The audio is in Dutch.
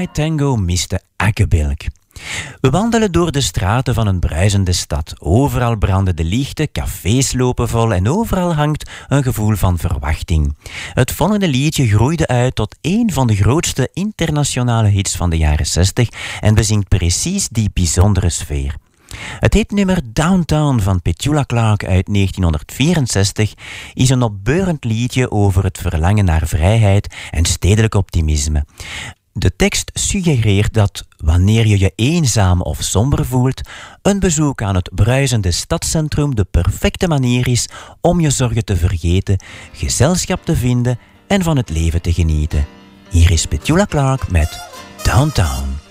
tango miste akkebilk. We wandelen door de straten van een bruisende stad. Overal branden de lichten, cafés lopen vol en overal hangt een gevoel van verwachting. Het volgende liedje groeide uit tot een van de grootste internationale hits van de jaren 60 en bezingt precies die bijzondere sfeer. Het hitnummer Downtown van Petula Clark uit 1964 is een opbeurend liedje over het verlangen naar vrijheid en stedelijk optimisme. De tekst suggereert dat, wanneer je je eenzaam of somber voelt, een bezoek aan het bruisende stadscentrum de perfecte manier is om je zorgen te vergeten, gezelschap te vinden en van het leven te genieten. Hier is Petula Clark met Downtown.